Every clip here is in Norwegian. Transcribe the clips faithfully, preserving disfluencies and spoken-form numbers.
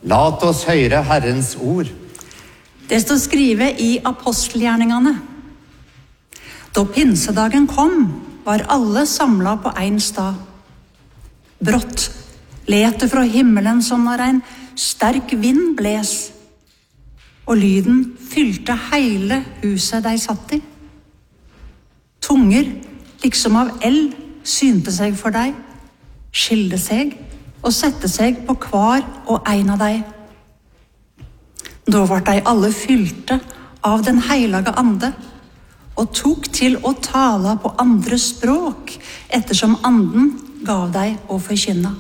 Lat oss høre Herrens ord. Det står skrevet i apostelgjerningene. Da pinsedagen kom, var alle samlet på en stad. Brått lete fra himmelen som når en sterk vind bles, og lyden fylte hele huset de satt i. Tunger, liksom av eld, synte seg for deg, skilde seg og sette seg på hver og en av deg. Da var de alle fylte av den hellige ande, og tok til å tale på andre språk, ettersom anden gav deg å forkynne.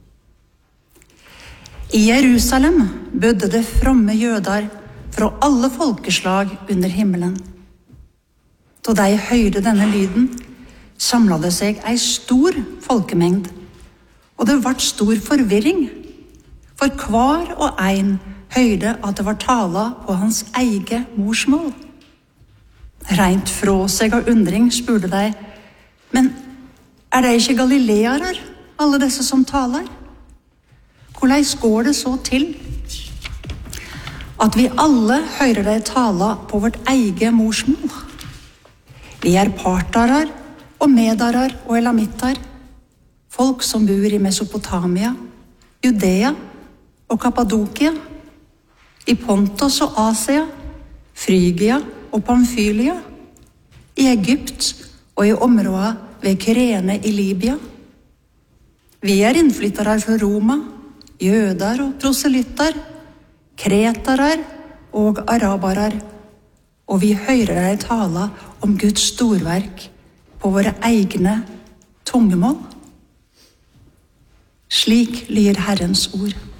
I Jerusalem bodde det fromme jøder fra alle folkeslag under himmelen. Da de hørte denne lyden, samlet det seg en stor folkemengd, og det ble stor forvirring, for hver og en hørte at det var tala på hans eget morsmål. Rent fra seg av undring spurte de, men er det ikke galileere, alle disse som taler? Hvordan går det så til at vi alle hører de tala på vårt eget morsmål? Vi er partarer og medarer og elamitter, folk som bor i Mesopotamia, Judea og Kappadokia, i Pontos og Asia, Frygia og Pamfylia, i Egypt og i området ved Kyrene i Libya. Vi er innflyttere fra Roma, jøder og proselytter, kretere og arabere, og vi hører deg tale om Guds storverk på våre egne tungemål. Slik lyder Herrens ord.